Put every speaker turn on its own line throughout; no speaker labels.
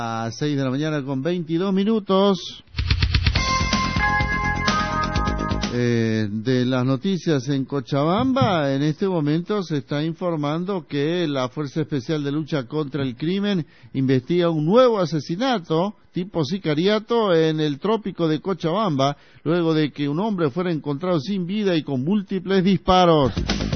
A 6 de la mañana con 22 minutos. De las noticias en Cochabamba, en este momento se está informando que la Fuerza Especial de Lucha contra el Crimen investiga un nuevo asesinato tipo sicariato en el trópico de Cochabamba, luego de que un hombre fuera encontrado sin vida y con múltiples disparos.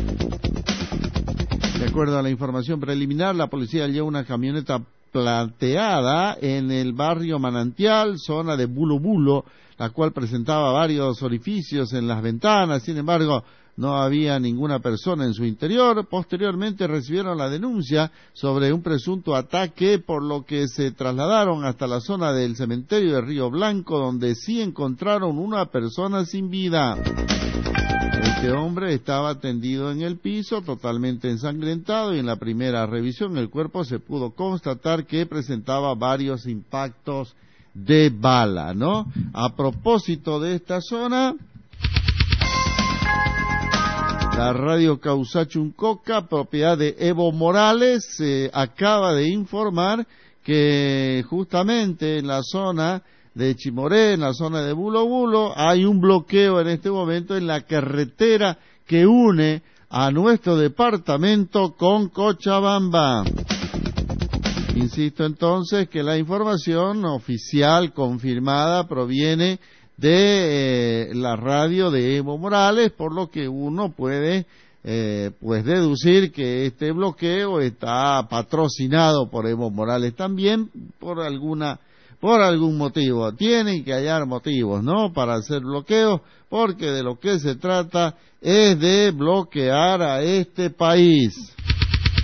De acuerdo a la información preliminar, la policía halló una camioneta plateada en el barrio Manantial, zona de Bulo Bulo, la cual presentaba varios orificios en las ventanas. Sin embargo, no había ninguna persona en su interior. Posteriormente recibieron la denuncia sobre un presunto ataque, por lo que se trasladaron hasta la zona del cementerio de Río Blanco, donde sí encontraron una persona sin vida. Este hombre estaba tendido en el piso, totalmente ensangrentado, y en la primera revisión el cuerpo se pudo constatar que presentaba varios impactos de bala, ¿no? A propósito de esta zona, la radio Causachuncoca, propiedad de Evo Morales, acaba de informar que justamente en la zona de Chimoré, en la zona de Bulo Bulo, hay un bloqueo en este momento en la carretera que une a nuestro departamento con Cochabamba. Insisto entonces que la información oficial confirmada proviene de la radio de Evo Morales, por lo que uno puede pues deducir que este bloqueo está patrocinado por Evo Morales también por algún motivo. Tienen que hallar motivos, ¿no?, para hacer bloqueos, porque de lo que se trata es de bloquear a este país.